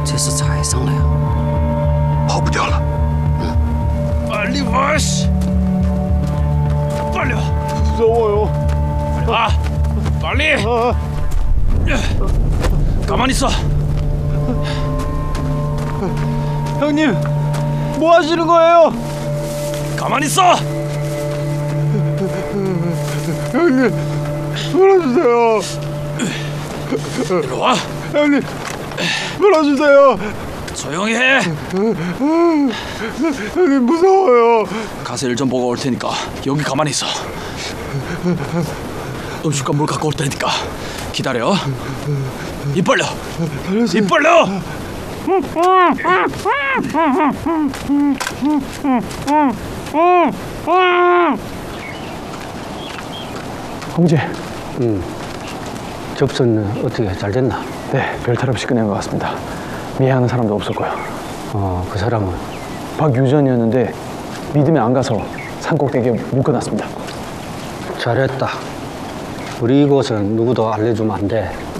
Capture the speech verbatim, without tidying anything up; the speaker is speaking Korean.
这是踩上了呀， 跑不掉了。 嗯，빨리 와 씨， 빨리 와。 무서워요. 아, 빨리. 아. 가만히 있어. 형님, 뭐 하시는 거예요? 가만히 있어. 형님, 풀어주세요. 이리 와. 형님, 풀어주세요. 조용히 해. 형님, 무서워요. 가서 일 좀 보고 올 테니까 여기 가만히 있어. 음식과 물 갖고 올 테니까 기다려. 입 벌려. 입 벌려. 홍지. 음, 접선은 어떻게 잘 됐나? 네, 별탈 없이 끝낸 것 같습니다. 미해하는 사람도 없었고요. 어, 그 사람은? 박유전이었는데 믿음에 안 가서 산꼭대기에 묶어놨습니다. 잘했다. 우리 이곳은 누구도 알려주면 안 돼.